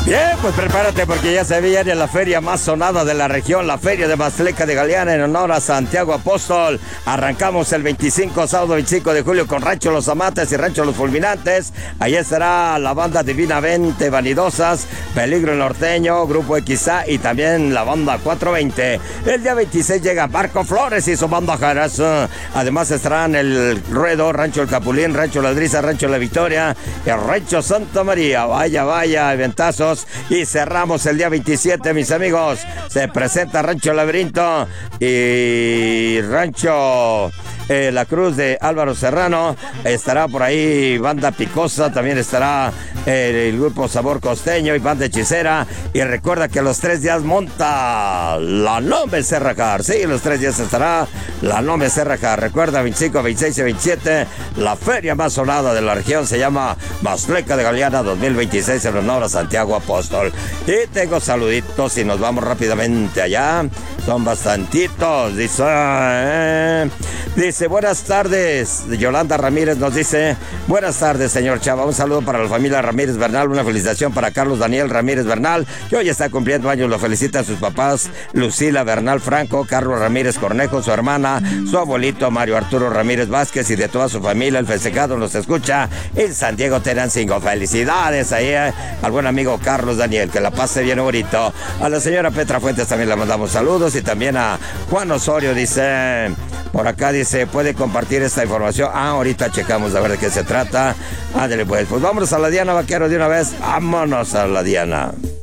Bien, pues prepárate porque ya se viene la feria más sonada de la región, la feria de Maztleca de Galeana en honor a Santiago Apóstol. Arrancamos el 25, sábado 25 de julio con Rancho Los Amates y Rancho Los Fulminantes. Ahí estará la banda Divinamente Vanidosas, Peligro Norteño, Grupo XA y también la banda 420. El día 26 llega Marco Flores y su banda Jaras. Además estarán el Ruedo, Rancho El Capulín, Rancho La Drisa, Rancho La Victoria, el Rancho Santa María. Vaya, eventazos. Y cerramos el día 27, mis amigos. Se presenta Rancho Laberinto y Rancho La Cruz de Álvaro Serrano. Estará por ahí Banda Picosa. También estará el grupo Sabor Costeño y Banda Hechicera. Y recuerda que los 3 días monta la Nome Serracar. Sí, los 3 días estará la Nome Serracar. Recuerda, 25, 26 y 27, la feria más sonada de la región se llama Maztleca de Galeana 2026 en honor a Santiago Apóstol. Y tengo saluditos y nos vamos rápidamente allá. Son bastantitos. Dice, buenas tardes. Yolanda Ramírez nos dice, buenas tardes, señor Chava. Un saludo para la familia Ramírez Bernal. Una felicitación para Carlos Daniel Ramírez Bernal, que hoy está cumpliendo años. Lo felicitan sus papás, Lucila Bernal Franco, Carlos Ramírez Cornejo, su hermana, su abuelito Mario Arturo Ramírez Vázquez y de toda su familia. El festejado nos escucha en San Diego, Tenancingo. Felicidades ahí al buen amigo Carlos Daniel, que la pase bien bonito. A la señora Petra Fuentes también le mandamos saludos y también a Juan Osorio, dice, por acá dice, puede compartir esta información. Ahorita checamos a ver de qué se trata. Ándale pues vámonos a la Diana, vaquero, de una vez. Vámonos a la Diana.